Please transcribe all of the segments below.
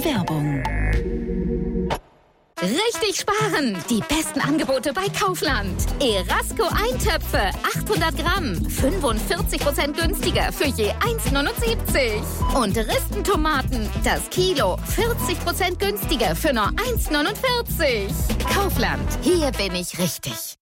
Werbung. Richtig sparen! Die besten Angebote bei Kaufland. Erasco Eintöpfe, 800 Gramm, 45% günstiger für je 1,79. Und Ristentomaten, das Kilo, 40% günstiger für nur 1,49. Kaufland, hier bin ich richtig.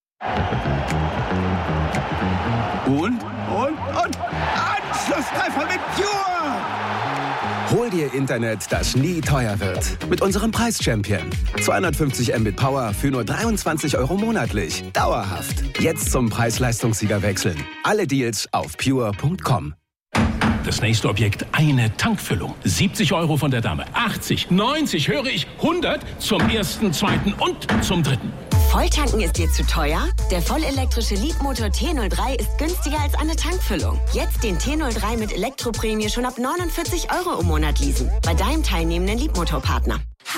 Und? Anschlusstreffer mit Pure! Hol dir Internet, das nie teuer wird. Mit unserem Preis-Champion. 250 Mbit Power für nur 23 € monatlich. Dauerhaft. Jetzt zum Preis-Leistungssieger wechseln. Alle Deals auf pure.com. Das nächste Objekt, eine Tankfüllung. 70 € von der Dame. 80, 90, höre ich, 100 zum ersten, zweiten und zum dritten. Volltanken ist dir zu teuer? Der vollelektrische Leapmotor T03 ist günstiger als eine Tankfüllung. Jetzt den T03 mit Elektroprämie schon ab 49 € im Monat leasen. Bei deinem teilnehmenden Leapmotor-Partner.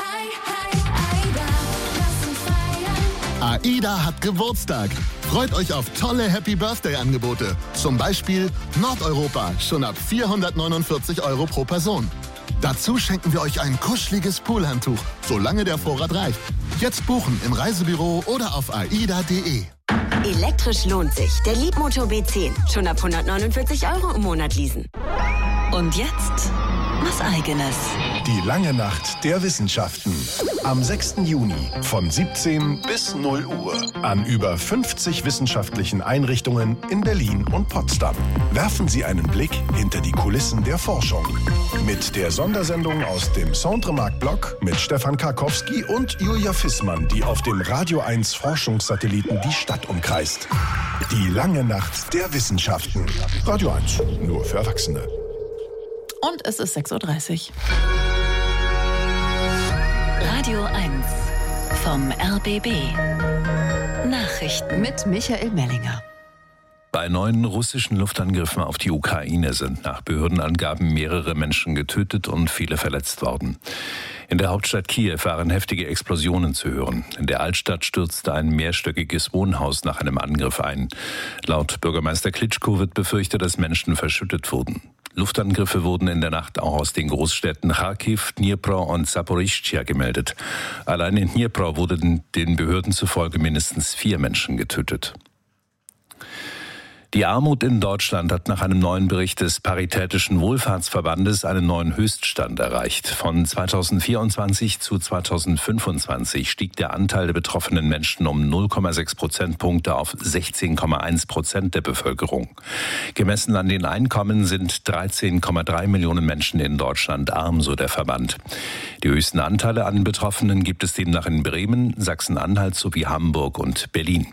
AIDA hat Geburtstag. Freut euch auf tolle Happy-Birthday-Angebote. Zum Beispiel Nordeuropa, schon ab 449 € pro Person. Dazu schenken wir euch ein kuscheliges Poolhandtuch, solange der Vorrat reicht. Jetzt buchen im Reisebüro oder auf aida.de. Elektrisch lohnt sich. Der Leapmotor B10, schon ab 149 € im Monat leasen. Und jetzt was Eigenes. Die lange Nacht der Wissenschaften. Am 6. Juni von 17 bis 0 Uhr an über 50 wissenschaftlichen Einrichtungen in Berlin und Potsdam. Werfen Sie einen Blick hinter die Kulissen der Forschung. Mit der Sondersendung aus dem Centremarkt-Block mit Stefan Karkowski und Julia Fissmann, die auf dem Radio 1 Forschungssatelliten die Stadt umkreist. Die lange Nacht der Wissenschaften. Radio 1, nur für Erwachsene. Und es ist 6:30 Uhr. Radio 1 vom RBB. Nachrichten Mit Michael Mellinger. Bei 9 russischen Luftangriffen auf die Ukraine sind nach Behördenangaben mehrere Menschen getötet und viele verletzt worden. In der Hauptstadt Kiew waren heftige Explosionen zu hören. In der Altstadt stürzte ein mehrstöckiges Wohnhaus nach einem Angriff ein. Laut Bürgermeister Klitschko wird befürchtet, dass Menschen verschüttet wurden. Luftangriffe wurden in der Nacht auch aus den Großstädten Charkiw, Dnipro und Saporischschja gemeldet. Allein in Dnipro wurden den Behörden zufolge mindestens 4 Menschen getötet. Die Armut in Deutschland hat nach einem neuen Bericht des Paritätischen Wohlfahrtsverbandes einen neuen Höchststand erreicht. Von 2024 zu 2025 stieg der Anteil der betroffenen Menschen um 0,6 Prozentpunkte auf 16,1% der Bevölkerung. Gemessen an den Einkommen sind 13,3 Millionen Menschen in Deutschland arm, so der Verband. Die höchsten Anteile an den Betroffenen gibt es demnach in Bremen, Sachsen-Anhalt sowie Hamburg und Berlin.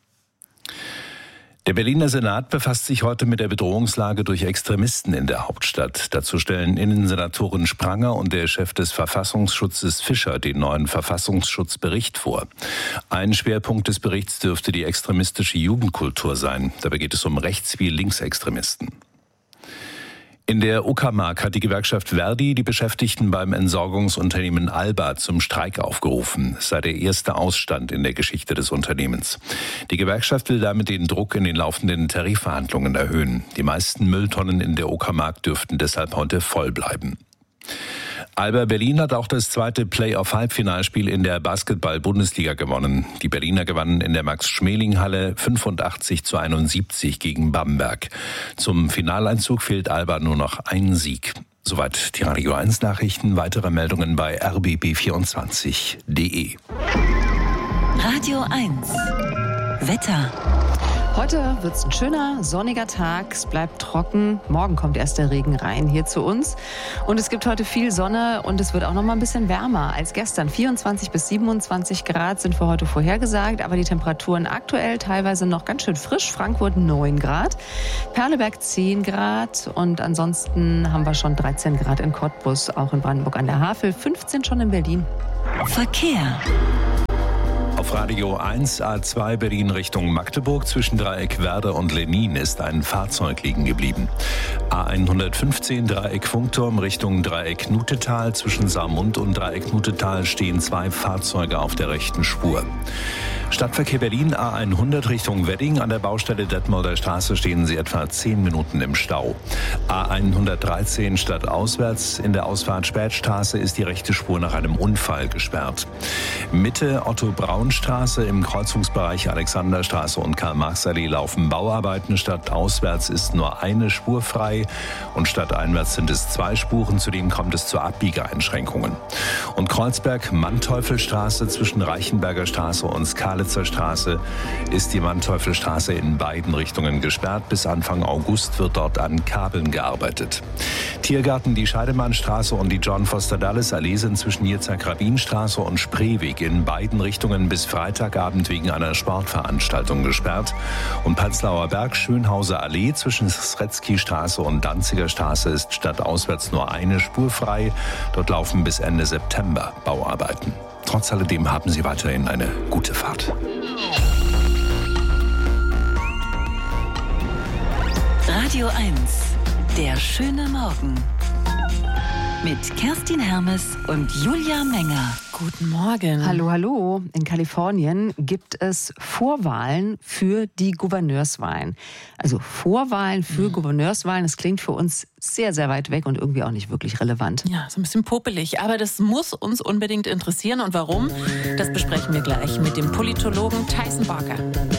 Der Berliner Senat befasst sich heute mit der Bedrohungslage durch Extremisten in der Hauptstadt. Dazu stellen Innensenatorin Spranger und der Chef des Verfassungsschutzes Fischer den neuen Verfassungsschutzbericht vor. Ein Schwerpunkt des Berichts dürfte die extremistische Jugendkultur sein. Dabei geht es um Rechts- wie Linksextremisten. In der Uckermark hat die Gewerkschaft Verdi die Beschäftigten beim Entsorgungsunternehmen Alba zum Streik aufgerufen. Es sei der erste Ausstand in der Geschichte des Unternehmens. Die Gewerkschaft will damit den Druck in den laufenden Tarifverhandlungen erhöhen. Die meisten Mülltonnen in der Uckermark dürften deshalb heute voll bleiben. Alba Berlin hat auch das zweite Playoff-Halbfinalspiel in der Basketball-Bundesliga gewonnen. Die Berliner gewannen in der Max-Schmeling-Halle 85:71 gegen Bamberg. Zum Finaleinzug fehlt Alba nur noch ein Sieg. Soweit die Radio 1 Nachrichten. Weitere Meldungen bei rbb24.de. Radio 1 Wetter. Heute wird es ein schöner, sonniger Tag. Es bleibt trocken. Morgen kommt erst der Regen rein hier zu uns. Und es gibt heute viel Sonne und es wird auch noch mal ein bisschen wärmer als gestern. 24 bis 27 Grad sind für heute vorhergesagt. Aber die Temperaturen aktuell teilweise noch ganz schön frisch. Frankfurt 9 Grad, Perleberg 10 Grad. Und ansonsten haben wir schon 13 Grad in Cottbus, auch in Brandenburg an der Havel, 15 schon in Berlin. Verkehr. Auf Radio 1 A2 Berlin Richtung Magdeburg zwischen Dreieck Werder und Lenin ist ein Fahrzeug liegen geblieben. A115 Dreieck Funkturm Richtung Dreieck Nutetal zwischen Saarmund und Dreieck Nutetal stehen 2 Fahrzeuge auf der rechten Spur. Stadtverkehr Berlin A100 Richtung Wedding. An der Baustelle Detmolder Straße stehen Sie etwa 10 Minuten im Stau. A113 stadtauswärts. In der Ausfahrt Spätstraße ist die rechte Spur nach einem Unfall gesperrt. Mitte Otto-Braun-Straße im Kreuzungsbereich Alexanderstraße und Karl-Marx-Allee laufen Bauarbeiten. Stadtauswärts ist nur eine Spur frei und stadteinwärts sind es 2 Spuren. Zudem kommt es zu Abbiegeeinschränkungen. Und Kreuzberg-Manteuffelstraße zwischen Reichenberger Straße und Skalitzer Straße ist die Manteuffelstraße in beiden Richtungen gesperrt. Bis Anfang August wird dort an Kabeln gearbeitet. Tiergarten, die Scheidemannstraße und die John Foster Dulles Allee sind zwischen Jirzek-Rabin-Straße und Spreeweg in beiden Richtungen bis Freitagabend wegen einer Sportveranstaltung gesperrt. Und Prenzlauer Berg, Schönhauser Allee zwischen Sretzky-Straße und Danziger Straße ist stadtauswärts nur eine Spur frei. Dort laufen bis Ende September Bauarbeiten. Trotz alledem haben Sie weiterhin eine gute Fahrt. Radio 1, der schöne Morgen. Mit Kerstin Hermes und Julia Menger. Guten Morgen. Hallo, hallo. In Kalifornien gibt es Vorwahlen für die Gouverneurswahlen. Also Vorwahlen für Gouverneurswahlen, das klingt für uns sehr, sehr weit weg und irgendwie auch nicht wirklich relevant. Ja, so ein bisschen popelig. Aber das muss uns unbedingt interessieren. Und warum? Das besprechen wir gleich mit dem Politologen Tyson Barker.